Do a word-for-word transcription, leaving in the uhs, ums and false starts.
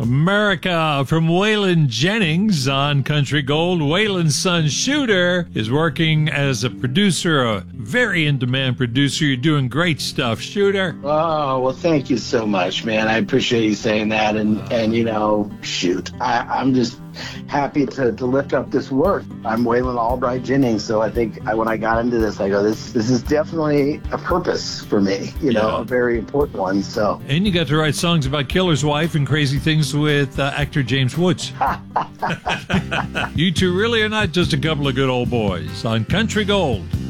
America from Waylon Jennings on Country Gold. Waylon's son, Shooter, is working as a producer, a very in-demand producer. You're doing great stuff, Shooter. Oh, well, thank you so much, man. I appreciate you saying that. And, and you know, shoot, I, I'm just happy to, to lift up this work. I'm Waylon Albright Jennings, so I think I, when I got into this, I go, this this is definitely a purpose for me, you know, Yeah. a very important one. So And you got to write songs about Killer's Wife and crazy things with uh, actor James Woods. You two really are not just a couple of good old boys on Country Gold.